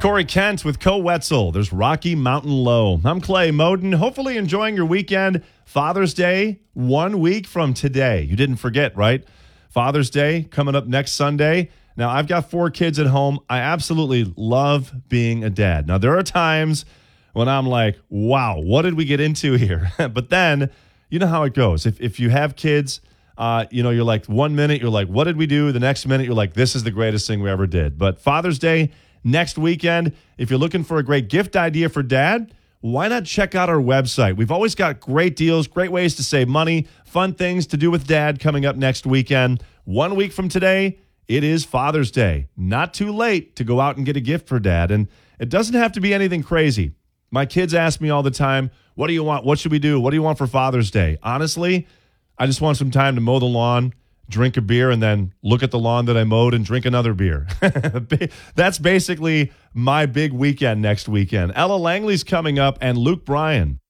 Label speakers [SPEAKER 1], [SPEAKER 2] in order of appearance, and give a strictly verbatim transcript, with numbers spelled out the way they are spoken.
[SPEAKER 1] Corey Kent with Co Wetzel. There's Rocky Mountain Low. I'm Clay Moden. Hopefully enjoying your weekend. Father's Day, one week from today. You didn't forget, right? Father's Day coming up next Sunday. Now, I've got four kids at home. I absolutely love being a dad. Now, there are times when I'm like, wow, what did we get into here? But then, you know how it goes. If if you have kids, uh, you know, you're like, one minute, you're like, what did we do? The next minute, you're like, this is the greatest thing we ever did. But Father's Day, next weekend, if you're looking for a great gift idea for dad, why not check out our website? We've always got great deals, great ways to save money, fun things to do with dad coming up next weekend. One week from today, it is Father's Day. Not too late to go out and get a gift for dad. And it doesn't have to be anything crazy. My kids ask me all the time, what do you want? What should we do? What do you want for Father's Day? Honestly, I just want some time to mow the lawn, drink a beer, and then look at the lawn that I mowed and drink another beer. That's basically my big weekend next weekend. Ella Langley's coming up and Luke Bryan.